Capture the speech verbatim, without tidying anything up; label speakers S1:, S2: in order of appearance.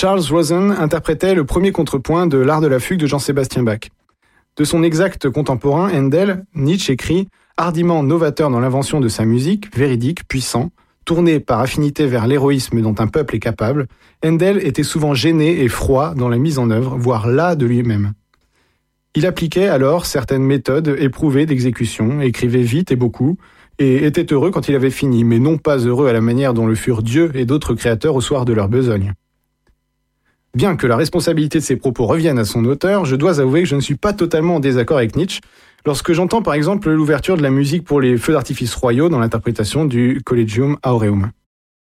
S1: Charles Rosen interprétait le premier contrepoint de l'art de la fugue de Jean-Sébastien Bach. De son exact contemporain, Handel, Nietzsche écrit « Hardiment novateur dans l'invention de sa musique, véridique, puissant, tourné par affinité vers l'héroïsme dont un peuple est capable, Handel était souvent gêné et froid dans la mise en œuvre, voire las de lui-même. Il appliquait alors certaines méthodes éprouvées d'exécution, écrivait vite et beaucoup, et était heureux quand il avait fini, mais non pas heureux à la manière dont le furent Dieu et d'autres créateurs au soir de leur besogne. Bien que la responsabilité de ses propos revienne à son auteur, je dois avouer que je ne suis pas totalement en désaccord avec Nietzsche, lorsque j'entends par exemple l'ouverture de la musique pour les feux d'artifice royaux dans l'interprétation du Collegium Aureum.